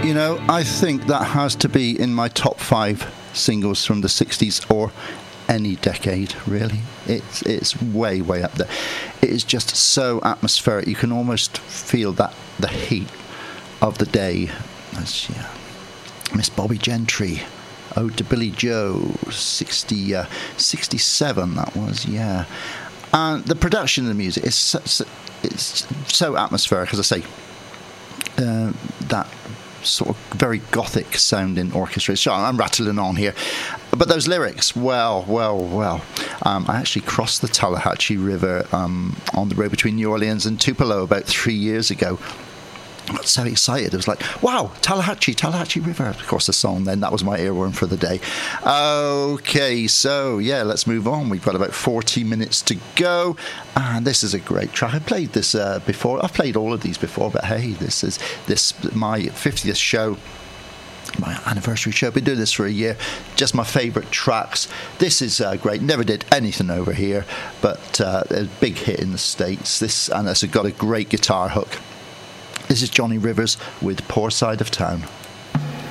You know, I think that has to be in my top 5 singles from the 60s or any decade, really. It's way, way up there. It is just so atmospheric. You can almost feel that the heat of the day. Yeah. Miss Bobby Gentry, Ode to Billy Joe, 67 that was, yeah. And the production of the music is so atmospheric, as I say. That sort of very gothic sounding orchestra. So I'm rattling on here. But those lyrics, well. I actually crossed the Tallahatchie River on the road between New Orleans and Tupelo about 3 years ago. I got so excited. It was like, wow, Tallahatchie River. Of course, the song then, that was my earworm for the day. Okay, so yeah, let's move on. We've got about 40 minutes to go. And this is a great track. I played this before. I've played all of these before, but hey, this is my 50th show. My anniversary show. Been doing this for a year. Just my favourite tracks. This is great. Never did anything over here, but a big hit in the States. And it's got a great guitar hook. This is Johnny Rivers with Poor Side of Town.